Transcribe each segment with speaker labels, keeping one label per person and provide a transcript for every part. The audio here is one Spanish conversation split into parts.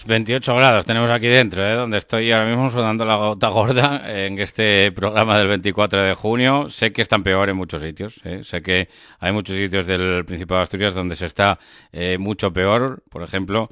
Speaker 1: 28 grados tenemos aquí dentro, donde estoy ahora mismo sudando la gota gorda en este programa del 24 de junio. Sé que están peor en muchos sitios, sé que hay muchos sitios del Principado de Asturias donde se está mucho peor. Por ejemplo,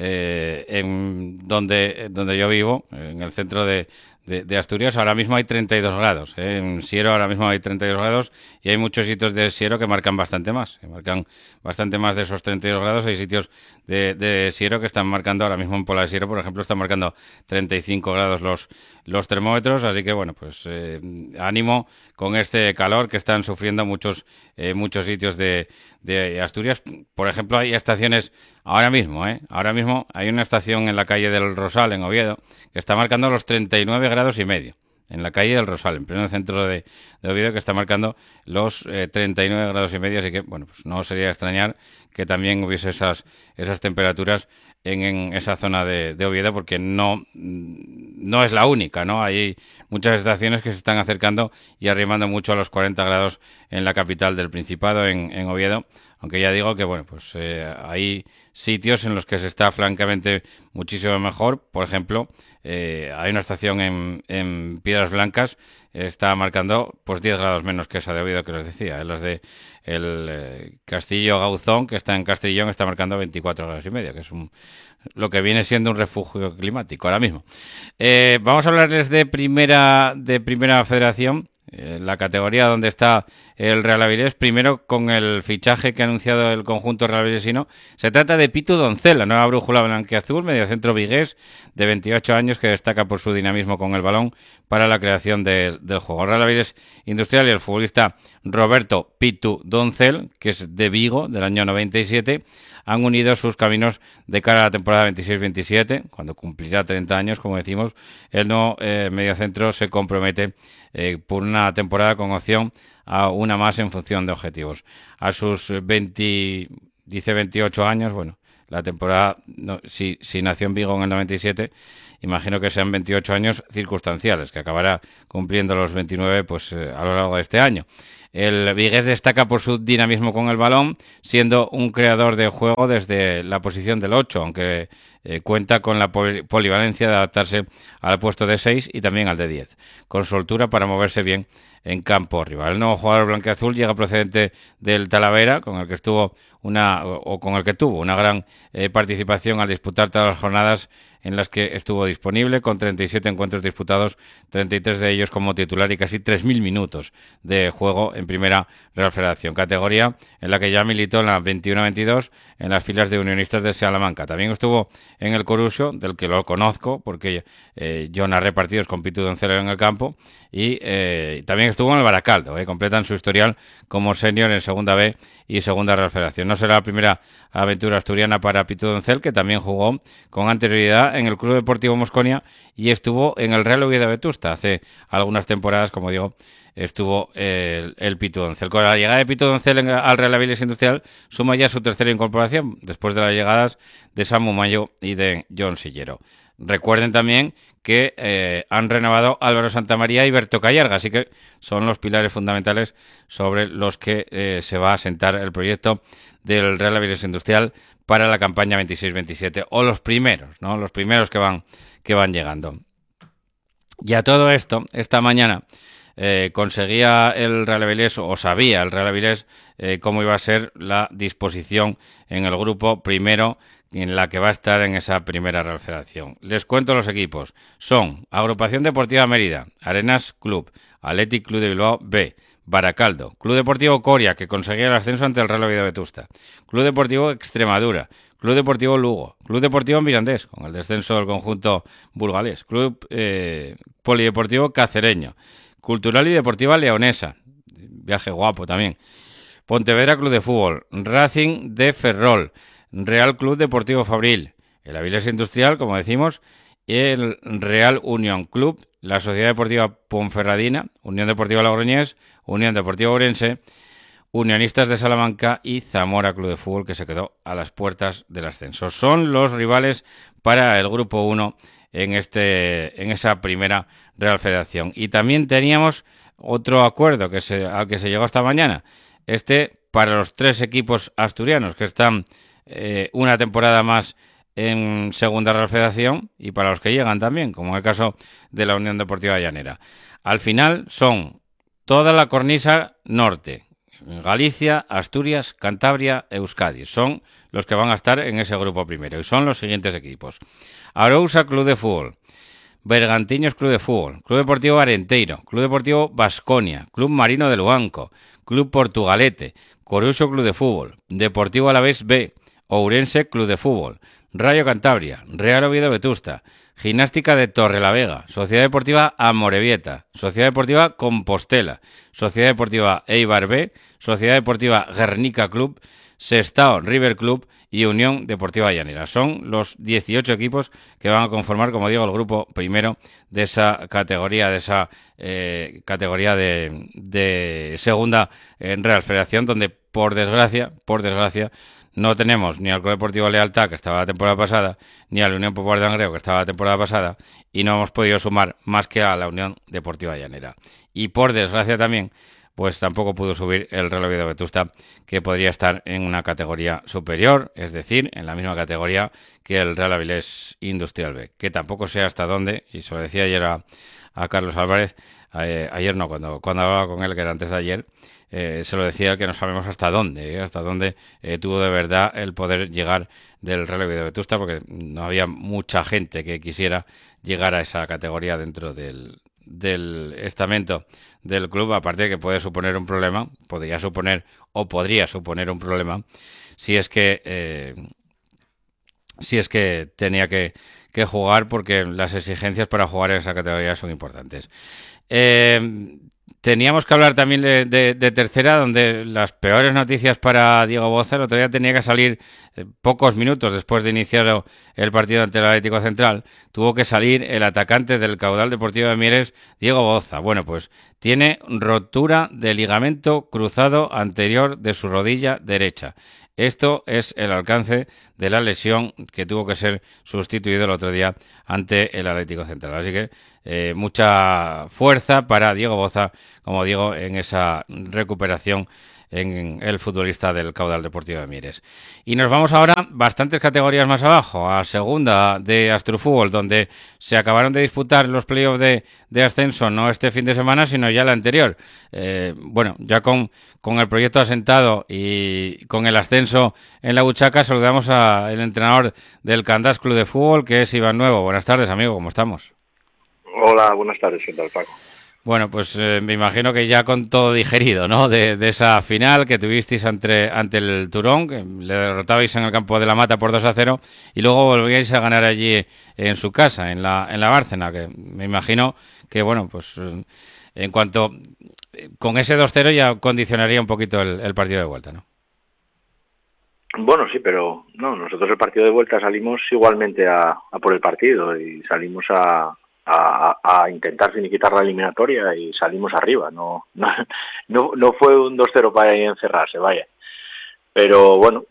Speaker 1: en donde yo vivo, en el centro de Asturias, ahora mismo hay 32 grados. En Siero ahora mismo hay 32 grados y hay muchos sitios de Siero que marcan bastante más. Que marcan bastante más de esos 32 grados. Hay sitios de Siero que están marcando, ahora mismo en Pola de Siero, por ejemplo, están marcando 35 grados los termómetros. Así que, bueno, pues ánimo con este calor que están sufriendo muchos sitios de Asturias. Por ejemplo, hay estaciones ahora mismo hay una estación en la calle del Rosal, en Oviedo, que está marcando los 39 grados y medio. En la calle del Rosal, en pleno centro de Oviedo, que está marcando los 39 grados y medio. Así que, bueno, pues no sería extrañar que también hubiese esas temperaturas en esa zona de Oviedo, porque no es la única, ¿no? Hay muchas estaciones que se están acercando y arrimando mucho a los 40 grados en la capital del Principado, en Oviedo. Aunque ya digo que, bueno, pues hay sitios en los que se está francamente muchísimo mejor. Por ejemplo, hay una estación en Piedras Blancas, está marcando pues 10 grados menos que esa de Oviedo que les decía. Las de el Castillo Gauzón, que está en Castellón, está marcando 24 grados y medio, que es lo que viene siendo un refugio climático ahora mismo. Vamos a hablarles de primera federación. La categoría donde está el Real Avilés, primero con el fichaje que ha anunciado el conjunto real avilesino. Se trata de Pitu Doncel, la nueva brújula blanquiazul, mediocentro vigués de 28 años, que destaca por su dinamismo con el balón para la creación del juego. El Real Avilés Industrial y el futbolista Roberto Pitu Doncel, que es de Vigo, del año 97, han unido sus caminos de cara a la temporada 26-27, cuando cumplirá 30 años, como decimos. El nuevo mediocentro se compromete por una temporada con opción a una más en función de objetivos. A sus 28 años, bueno, la temporada, si nació en Vigo en el 97, imagino que sean 28 años circunstanciales, que acabará cumpliendo los 29 pues a lo largo de este año. El vigués destaca por su dinamismo con el balón, siendo un creador de juego desde la posición del 8, aunque cuenta con la polivalencia de adaptarse al puesto de 6 y también al de 10, con soltura para moverse bien en campo rival. El nuevo jugador blanquiazul llega procedente del Talavera, con el que tuvo una gran participación al disputar todas las jornadas en las que estuvo disponible, con 37 encuentros disputados, 33 de ellos como titular y casi 3.000 minutos de juego en Primera Real Federación, categoría en la que ya militó en la 21-22 en las filas de Unionistas de Salamanca. También estuvo en el Coruso, del que lo conozco porque yo narré partidos con Pitu Doncel en el campo, y también estuvo en el Baracaldo. Completan su historial como senior en Segunda B y Segunda Real Federación. No será la primera aventura asturiana para Pitu Doncel, que también jugó con anterioridad en el Club Deportivo Mosconia y estuvo en el Real Oviedo Vetusta. Hace algunas temporadas, como digo, estuvo el Pitu Doncel. Con la llegada de Pitu Doncel al Real Avilés Industrial, suma ya su tercera incorporación, después de las llegadas de Samu Mayo y de John Sillero. Recuerden también que han renovado Álvaro Santamaría y Berto Callarga, así que son los pilares fundamentales sobre los que se va a asentar el proyecto del Real Avilés Industrial para la campaña 26-27, o los primeros, ¿no? Los primeros que van llegando. Y a todo esto, esta mañana conseguía el Real Avilés, o sabía el Real Avilés, cómo iba a ser la disposición en el grupo primero en la que va a estar en esa primera Real Federación. Les cuento los equipos. Son Agrupación Deportiva Mérida, Arenas Club, Athletic Club de Bilbao B, Baracaldo, Club Deportivo Coria, que conseguía el ascenso ante el Real Oviedo Vetusta, Club Deportivo Extremadura, Club Deportivo Lugo, Club Deportivo Mirandés, con el descenso del conjunto burgalés, Club Polideportivo Cacereño, Cultural y Deportiva Leonesa, viaje guapo también, Pontevedra Club de Fútbol, Racing de Ferrol, Real Club Deportivo Fabril, el Avilés Industrial, como decimos, y el Real Unión Club, la Sociedad Deportiva Ponferradina, Unión Deportiva Logroñés, Unión Deportiva Ourense, Unionistas de Salamanca y Zamora Club de Fútbol, que se quedó a las puertas del ascenso. Son los rivales para el Grupo 1 en esa primera Real Federación. Y también teníamos otro acuerdo al que se llegó esta mañana. Para los 3 equipos asturianos que están una temporada más en Segunda Real Federación y para los que llegan también, como en el caso de la Unión Deportiva Llanera. Al final son toda la cornisa norte, Galicia, Asturias, Cantabria, Euskadi. Son los que van a estar en ese grupo primero y son los siguientes equipos: Arousa Club de Fútbol, Bergantiños Club de Fútbol, Club Deportivo Arenteiro, Club Deportivo Baskonia, Club Marino de Luanco, Club Portugalete, Coruxo Club de Fútbol, Deportivo Alavés B, Ourense Club de Fútbol, Rayo Cantabria, Real Oviedo Vetusta, Gimnástica de Torrelavega, Sociedad Deportiva Amorebieta, Sociedad Deportiva Compostela, Sociedad Deportiva Eibar B, Sociedad Deportiva Guernica Club, Sestao River Club y Unión Deportiva Llanera. Son los 18 equipos que van a conformar, como digo, el grupo primero de esa categoría, categoría de segunda Real Federación, donde por desgracia, no tenemos ni al Club Deportivo Lealtad, que estaba la temporada pasada, ni a la Unión Popular de Langreo, que estaba la temporada pasada, y no hemos podido sumar más que a la Unión Deportiva Llanera. Y por desgracia también, pues tampoco pudo subir el Real Oviedo Vetusta, que podría estar en una categoría superior, es decir, en la misma categoría que el Real Avilés Industrial B, que tampoco sé hasta dónde, y se lo decía ayer a Carlos Álvarez, ayer no, cuando hablaba con él, que era antes de ayer, se lo decía que no sabemos hasta dónde tuvo de verdad el poder llegar del Real Oviedo Vetusta, porque no había mucha gente que quisiera llegar a esa categoría dentro del estamento del club, aparte de que puede suponer un problema, podría suponer un problema si es que tenía que jugar, porque las exigencias para jugar en esa categoría son importantes. Teníamos que hablar también de tercera, donde las peores noticias para Diego Boza. El otro día tenía que salir pocos minutos después de iniciar el partido ante el Atlético Central. Tuvo que salir el atacante del Caudal Deportivo de Mieres, Diego Boza. Bueno, pues tiene rotura de ligamento cruzado anterior de su rodilla derecha. Esto es el alcance de la lesión que tuvo que ser sustituido el otro día ante el Atlético Central. Así que mucha fuerza para Diego Boza, como digo, en esa recuperación en el futbolista del Caudal Deportivo de Mieres. Y nos vamos ahora bastantes categorías más abajo, a segunda de Astrofútbol, donde se acabaron de disputar los playoffs de ascenso, no este fin de semana, sino ya el anterior. Bueno, ya con el proyecto asentado y con el ascenso en la buchaca, saludamos al entrenador del Candás Club de Fútbol, que es Iván Nuevo. Buenas tardes, amigo, ¿cómo estamos?
Speaker 2: Hola, buenas tardes, ¿qué tal, Paco?
Speaker 1: Bueno, pues me imagino que ya con todo digerido, ¿no? De esa final que tuvisteis ante el Turón, que le derrotabais en el campo de la Mata por 2-0, y luego volvíais a ganar allí en su casa, en la Bárcena, que me imagino que, bueno, pues en cuanto con ese 2-0 ya condicionaría un poquito el partido de vuelta, ¿no?
Speaker 2: Bueno, sí, pero no, nosotros el partido de vuelta salimos igualmente a por el partido y salimos a intentar finiquitar la eliminatoria y salimos arriba. No fue un 2-0 para encerrarse, vaya. Pero bueno,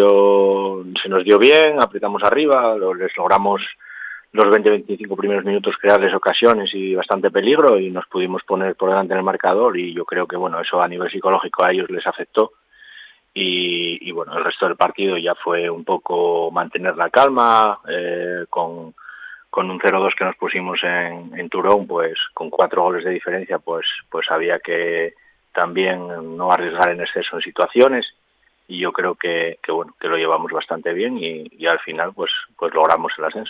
Speaker 2: se nos dio bien, apretamos arriba, les logramos los 20-25 primeros minutos crearles ocasiones y bastante peligro, y nos pudimos poner por delante en el marcador, y yo creo que bueno, eso a nivel psicológico a ellos les afectó. Y bueno, el resto del partido ya fue un poco mantener la calma, con un 0-2 que nos pusimos en Turón, pues con 4 goles de diferencia, pues había que también no arriesgar en exceso en situaciones, y yo creo que bueno, que lo llevamos bastante bien, y al final pues logramos el ascenso.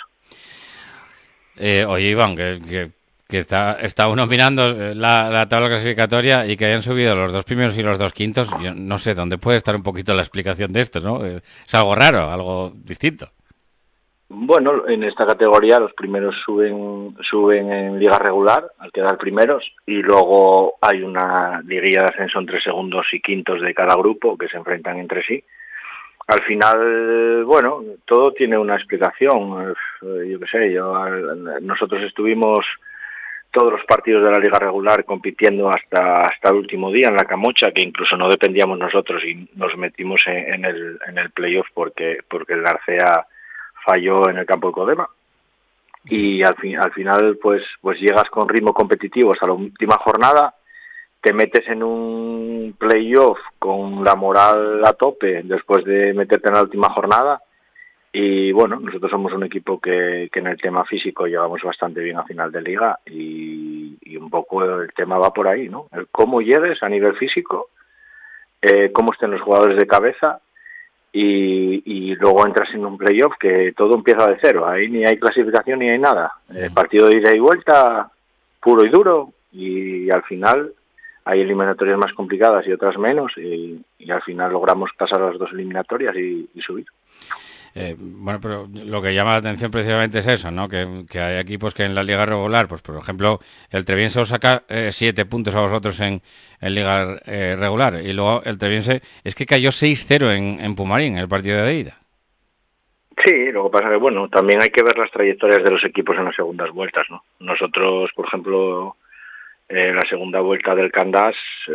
Speaker 1: Oye, Iván, que está uno mirando la tabla clasificatoria y que hayan subido los 2 primeros y los 2 quintos. Yo no sé dónde puede estar un poquito la explicación de esto, ¿no? Es algo raro, algo distinto.
Speaker 2: Bueno, en esta categoría los primeros suben en liga regular al quedar primeros, y luego hay una liguilla de ascenso entre segundos y quintos de cada grupo que se enfrentan entre sí. Al final, bueno, todo tiene una explicación. Yo qué sé, nosotros estuvimos todos los partidos de la liga regular compitiendo hasta el último día en la Camocha, que incluso no dependíamos nosotros, y nos metimos en el playoff porque el Narcea falló en el campo de Codema. Y al final pues llegas con ritmo competitivo hasta la última jornada, te metes en un playoff con la moral a tope después de meterte en la última jornada, Y bueno, nosotros somos un equipo que en el tema físico llegamos bastante bien a final de liga y un poco el tema va por ahí, ¿no? El cómo llegues a nivel físico, cómo estén los jugadores de cabeza y luego entras en un playoff que todo empieza de cero. Ahí ni hay clasificación ni hay nada. Partido de ida y vuelta, puro y duro, y al final hay eliminatorias más complicadas y otras menos y al final logramos pasar las dos eliminatorias y subir.
Speaker 1: Bueno, pero lo que llama la atención precisamente es eso, ¿no? Que hay equipos que en la liga regular, pues por ejemplo, el Treviense os saca 7 puntos a vosotros en liga regular y luego el Treviense es que cayó 6-0 en Pumarín, en el partido de ida.
Speaker 2: Sí, lo que pasa que, bueno, también hay que ver las trayectorias de los equipos en las segundas vueltas, ¿no? Nosotros, por ejemplo, la segunda vuelta del Candás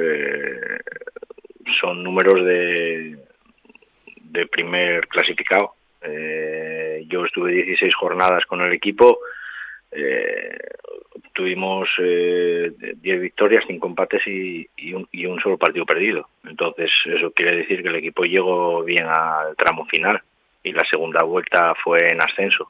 Speaker 2: son números de primer clasificado. Yo estuve 16 jornadas con el equipo, tuvimos 10 victorias, 5 empates y un solo partido perdido. Entonces eso quiere decir que el equipo llegó bien al tramo final y la segunda vuelta fue en ascenso.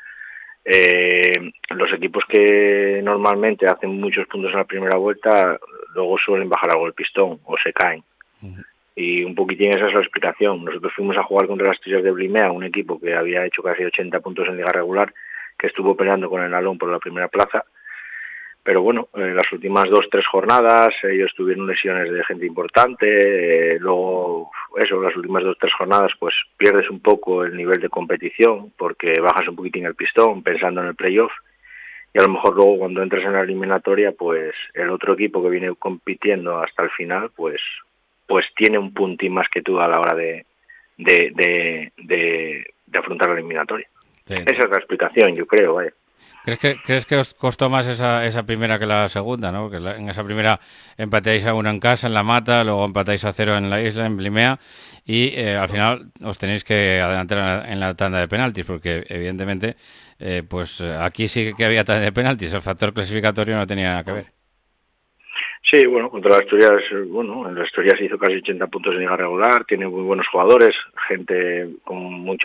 Speaker 2: Los equipos que normalmente hacen muchos puntos en la primera vuelta luego suelen bajar algo el pistón o se caen. Y un poquitín esa es la explicación. Nosotros fuimos a jugar contra las Trillas de Blimea, un equipo que había hecho casi 80 puntos en liga regular, que estuvo peleando con el Nalón por la primera plaza. Pero bueno, las últimas 2-3 jornadas ellos tuvieron lesiones de gente importante, luego eso, las últimas 2-3 jornadas pues pierdes un poco el nivel de competición porque bajas un poquitín el pistón pensando en el playoff y a lo mejor luego cuando entres en la eliminatoria pues el otro equipo que viene compitiendo hasta el final pues tiene un puntín más que tú a la hora de afrontar la eliminatoria. Sí. Esa es la explicación, yo creo, vaya.
Speaker 1: ¿Crees que os costó más esa primera que la segunda, ¿no? Porque en esa primera empatáis a 1 en casa, en La Mata, luego empatáis a 0 en la isla, en Blimea, y al final os tenéis que adelantar en la tanda de penaltis, porque evidentemente pues aquí sí que había tanda de penaltis, el factor clasificatorio no tenía nada que ver.
Speaker 2: Sí, bueno, contra las Asturias, bueno, en las Asturias hizo casi 80 puntos en liga regular, tiene muy buenos jugadores, gente con mucha